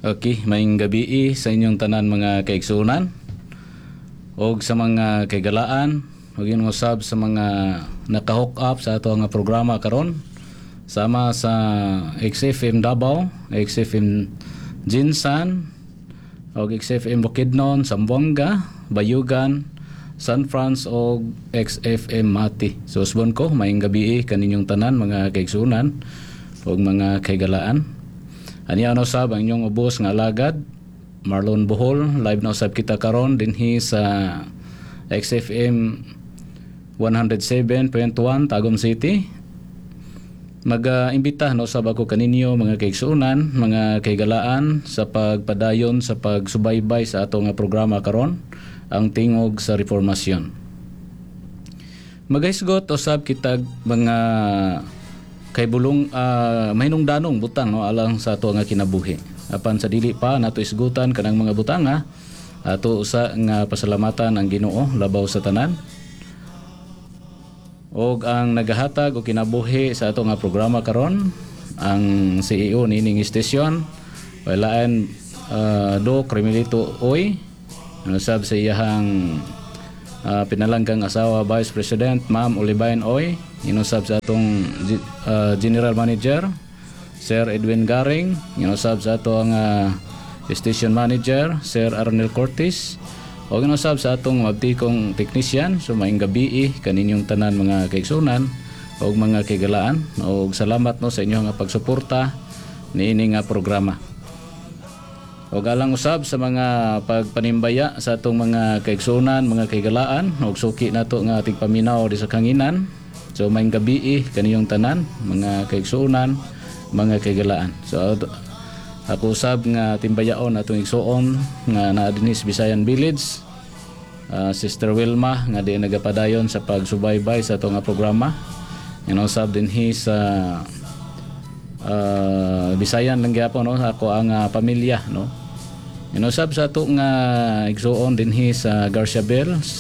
Okay, maayong gabi sa inyong tanan mga kaigsunan o sa mga kaigalaan o yun usab sa mga naka-hook up sa ato nga programa karon sama sa XFM Davao, XFM Jinsan o XFM Bukidnon, Zamboanga, Bayugan, San Franz o XFM Mati. So usbon ko maayong gabi kaninyong tanan mga kaigsunan o mga kaigalaan. Ani ano sab ang inyong ubos nga alagad Marlon Bohol, live na usab kita karon dinhi sa XFM 107.1 Tagum City. Mag-imbita no sab ako kaninyo mga kaigsunan, mga kaigalaan sa pagpadayon sa pagsubaybay sa ato nga programa karon, ang tingog sa reformasyon. Magaisgot usab kita mga kay bulong mahinung danong butang no alang sa ato nga kinabuhi. Apan sa dili pa nato isgutan kanang mga butanga ato usa nga pasalamatan ang Ginoo labaw sa tanan. Og ang nagahatag og kinabuhi sa ato nga programa karon ang CEO nining istasyon walaen Do Cremelito Oy ano sab sa iyahang pinalanggang asawa Vice President Ma'am Olibayan Oy, inusab sa atong General Manager Sir Edwin Garing, inusab sa atong Station Manager Sir Arnel Cortis, o inusab sa atong mabtikong technician. So maayong gabi kaninyong tanan mga kaigsunan o mga kaigalaan, o salamat no sa inyo nga pagsuporta niini nga programa. O galang usab sa mga pagpanimbaya sa atong mga kaigsunan, mga kaigalaan, og suki nato nga ating paminaw di sa kanginan. So maayong gabi kaniyong tanan, mga kaigsunan, mga kaigalaan. So ako usab nga timbayaon atong igsuon nga naa dinhi sa Visayan Village. Sister Wilma nga di nagapadayon sa pagsubaybay sa atong nga programa. Usab dinhi sa Bisayan lang gyapon no ako ang pamilya no. Inusab sa ato nga igsuon dinhi sa Garcia Bells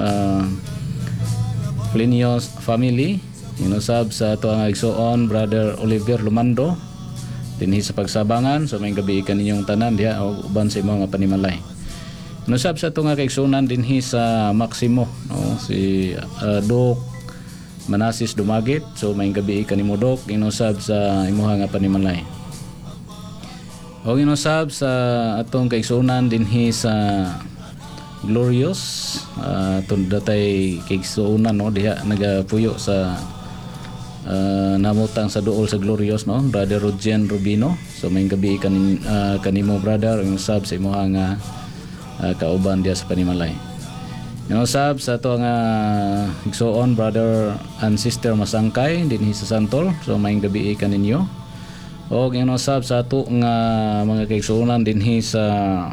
Plinios family. Inusab sa ato nga igsuon Brother Oliver Lumando dinhi sa Pagsabangan. So may gabi kaninyong tanan diha o uban sa imong nga panimalay. Inusab sa ato nga kaigsunan dinhi sa Maximo no si Doc Manasis Dumagit. So may gabi kanimo Doc, inusab sa imong nga panimalay. O inusab sa atong kaigsunan dinhi sa Glorious datay kaigsunan no diha nagapuyo sa namutang sa duol sa Glorious no Brother Rodjen Rubino. So may gabi kanimo brother inusab sa imong nga kauban diha sa panimalay. Inusab sa ato nga igsuon Brother and Sister Masangkay dinhi sa Santol. So may gabi kaninyo. O inusab sa ato nga mga kaigsunan dinhi sa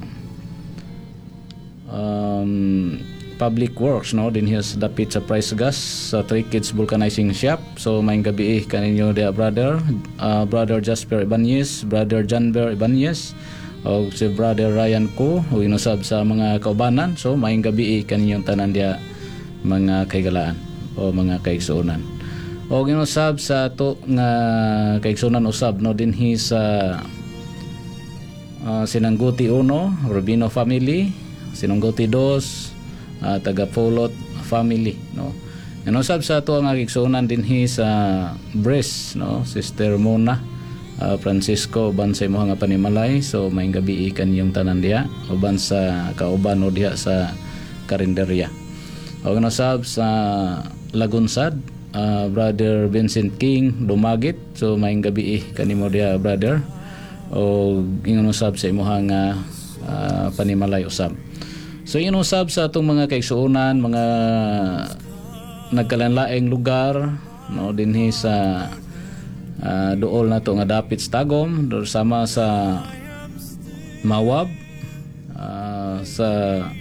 Public Works no dinhi sa dapit sa Price Gas sa Three Kids Vulcanizing Shop. So may gabi kaninyo dia brother Brother Jasper Ibanez, Brother Janber Ibanez, o si Brother Ryan Ko, o inusab sa mga kaubanan. So may gabi kaninyong tanan dia mga kaigalaan o mga kaigsunan. O ginusab sa ato nga kaigsunan usab no dinhi sa Sinangguti 1 Rubino family, Sinangguti 2 taga Pulot family no. Ginusab sa ato nga kaigsunan dinhi sa Bres no Sister Mona Francisco uban sa imong nga panimalay. So may gabi kaniyong tanan diha uban sa kauban o diha sa Karinderya. O ginusab sa Lagunsad Brother Vincent King Dumagit. So maayong gabi kanimo dia brother o inusab sa imong nga panimalay usab. So inusab sa atong mga kaigsuonan, mga nagkalanlaeng lugar no dinhi sa duol nato nga dapit sa Tagum sama sa Mawab sa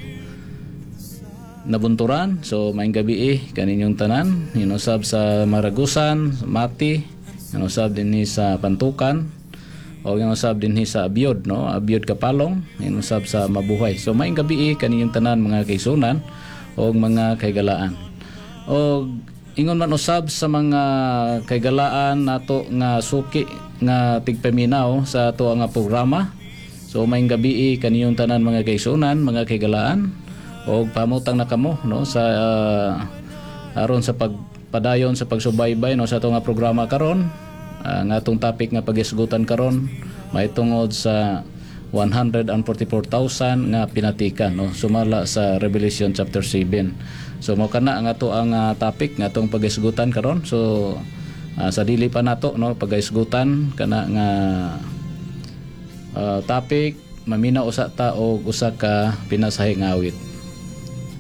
Nabunturan. So maayong gabi kaninyong tanan. Inusab sa Maragusan, Mati, inusab dinhi sa Pantukan, o inusab dinhi sa Abiod no, Abiod Kapalong, inusab sa Mabuhay. So maayong gabi kaninyong tanan mga kaigsunan o mga kaigalaan. O ingon man usab sa mga kaigalaan nato nga suki nga tigpaminaw sa ato nga programa. So So maayong gabi kaniyong tanan mga kaigsunan, mga kaigalaan, og pamutang na kamo no sa aron sa pagpadayon sa pagsubaybay no sa ato nga programa karon. Ang atong topic nga pagisgutan karon mahitungod sa 144,000 nga pinatikan no sumala sa Revelation chapter 7. So mao kana ang ato ang topic nga atong pagisgutan karon. So sa dili pa nato no pagisgutan kana nga topic, maminaw usa ta og usa ka pinasahing awit.